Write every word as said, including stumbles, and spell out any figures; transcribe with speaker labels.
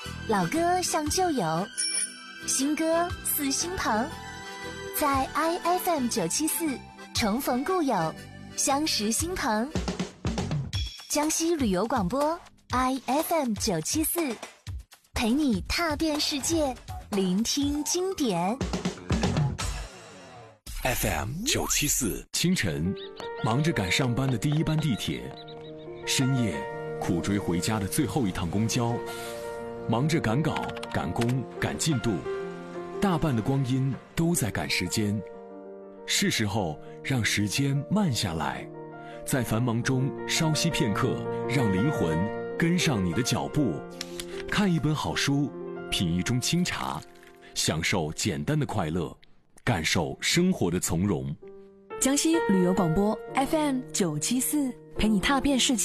Speaker 1: 老歌像旧友，新歌似新朋，在 I F M 九七四重逢故友，相识新朋。江西旅游广播 I F M 九七四，陪你踏遍世界，聆听经典。
Speaker 2: F M 九七四，清晨忙着赶上班的第一班地铁，深夜苦追回家的最后一趟公交，忙着赶稿、赶工、赶进度，大半的光阴都在赶时间。是时候让时间慢下来，在繁忙中稍息片刻，让灵魂跟上你的脚步。看一本好书，品一盅清茶，享受简单的快乐，感受生活的从容。
Speaker 3: 江西旅游广播 F M 九七四，陪你踏遍世界。